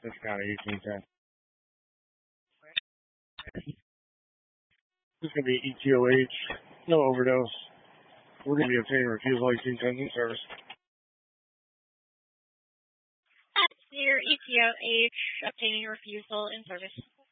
This County 1810. This is going to be ETOH, no overdose. We're going to be obtaining refusal 1810 in service. That's your ETOH obtaining refusal in service.